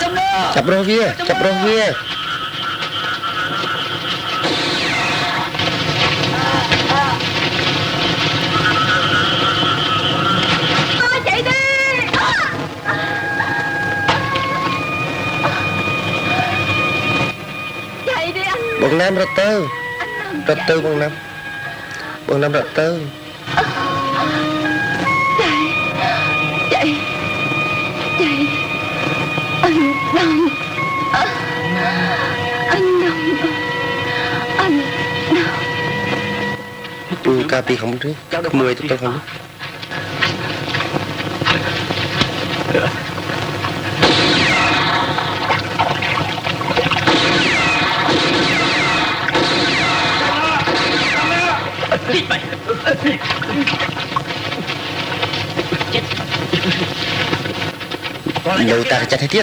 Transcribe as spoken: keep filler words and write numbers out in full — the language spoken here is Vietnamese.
Chập rô kia, chập rô kia. Chạy đi. Chạy đi anh. Bọn Nam ra tơ. Ra tơ bọn Nam. Bọn Nam ra tơ. Chạy. Chạy. Chạy. Anh Đông. Anh Đông. Anh Đông. Cà phê không biết. Mười tôi không biết. Lời ta chặt hết thiết.